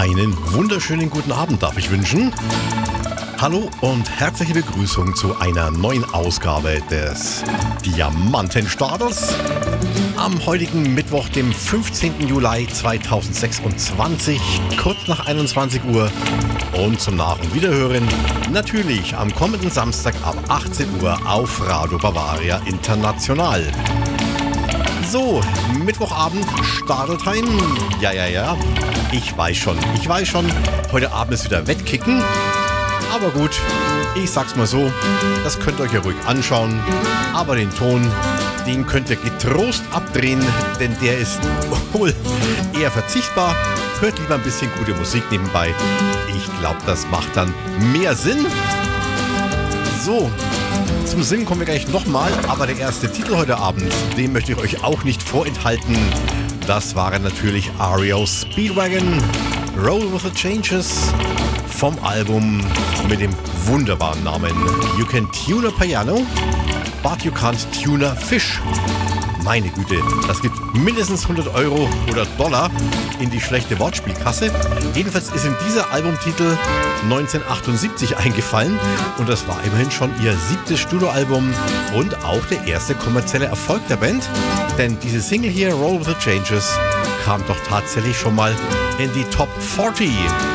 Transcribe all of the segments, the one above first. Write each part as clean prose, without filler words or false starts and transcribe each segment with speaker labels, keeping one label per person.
Speaker 1: Einen wunderschönen guten Abend darf ich wünschen. Hallo und herzliche Begrüßung zu einer neuen Ausgabe des Diamantenstarters. Am heutigen Mittwoch, dem 15. Juli 2026, kurz nach 21 Uhr. Und zum Nach- und Wiederhören natürlich am kommenden Samstag ab 18 Uhr auf Radio Bavaria International. So, Mittwochabend, Starteltime. Ja. Ich weiß schon. Heute Abend ist wieder Wettkicken. Aber gut, ich sag's mal so, das könnt ihr euch ja ruhig anschauen. Aber den Ton, den könnt ihr getrost abdrehen, denn der ist wohl eher verzichtbar. Hört lieber ein bisschen gute Musik nebenbei. Ich glaube, das macht dann mehr Sinn. So, zum Sinn kommen wir gleich nochmal, aber der erste Titel heute Abend, den möchte ich euch auch nicht vorenthalten. Das waren natürlich REO Speedwagon, Roll with the Changes vom Album mit dem wunderbaren Namen You Can Tune a Piano, but you can't tune a fish. Meine Güte, das gibt mindestens 100 Euro oder Dollar in die schlechte Wortspielkasse. Jedenfalls ist in dieser Albumtitel 1978 eingefallen und das war immerhin schon ihr 7. Studioalbum und auch der erste kommerzielle Erfolg der Band. Denn diese Single hier, Roll with the Changes, kam doch tatsächlich schon mal in die Top 40.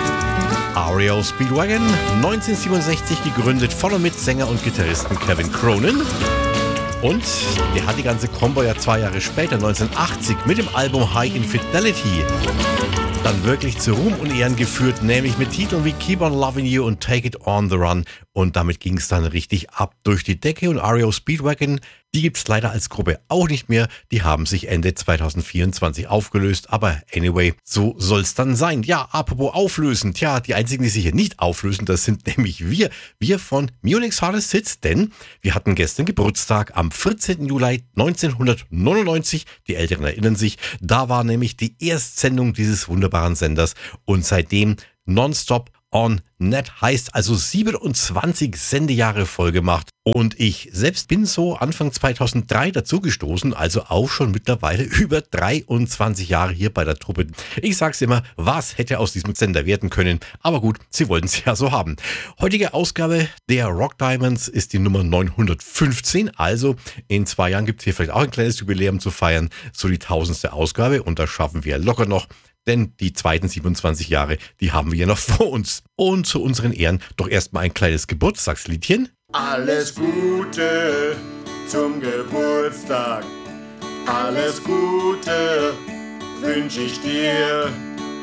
Speaker 1: REO Speedwagon, 1967 gegründet von und mit Sänger und Gitarristen Kevin Cronin. Und der hat die ganze Combo ja 2 Jahre später, 1980, mit dem Album High Infidelity dann wirklich zu Ruhm und Ehren geführt, nämlich mit Titeln wie Keep on Loving You und Take It on the Run. Und damit ging es dann richtig ab durch die Decke und REO Speedwagon, die gibt es leider als Gruppe auch nicht mehr. Die haben sich Ende 2024 aufgelöst, aber anyway, so soll es dann sein. Ja, apropos auflösen, die einzigen, die sich hier nicht auflösen, das sind nämlich wir von Munich's Hardest Hits, denn wir hatten gestern Geburtstag am 14. Juli 1999, die Älteren erinnern sich, da war nämlich die Erstsendung dieses wunderbaren Senders und seitdem nonstop on net, heißt also 27 Sendejahre voll gemacht. Und ich selbst bin so Anfang 2003 dazugestoßen, also auch schon mittlerweile über 23 Jahre hier bei der Truppe. Ich sag's immer, was hätte aus diesem Sender werden können? Aber gut, sie wollten es ja so haben. Heutige Ausgabe der Rock Diamonds ist die Nummer 915, also in 2 Jahren gibt es hier vielleicht auch ein kleines Jubiläum zu feiern, so die 1000. Ausgabe und das schaffen wir locker noch. Denn die zweiten 27 Jahre, die haben wir ja noch vor uns. Und zu unseren Ehren doch erstmal ein kleines Geburtstagsliedchen.
Speaker 2: Alles Gute zum Geburtstag, alles Gute wünsche ich dir.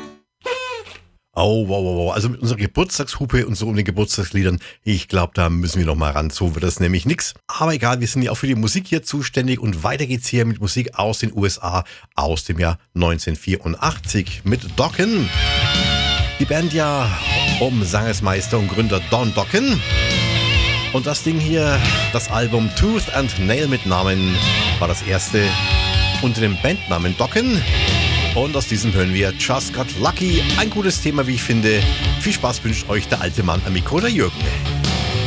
Speaker 1: Oh, wow. Also mit unserer Geburtstagshupe und so um den Geburtstagsliedern, ich glaube, da müssen wir noch mal ran. So wird das nämlich nix. Aber egal, wir sind ja auch für die Musik hier zuständig und weiter geht's hier mit Musik aus den USA aus dem Jahr 1984 mit Dokken. Die Band ja um Sangersmeister und Gründer Don Dokken. Und das Ding hier, das Album Tooth and Nail mit Namen, war das erste unter dem Bandnamen Dokken. Und aus diesem hören wir Just Got Lucky. Ein gutes Thema, wie ich finde. Viel Spaß wünscht euch der alte Mann am Mikro, der Jürgen.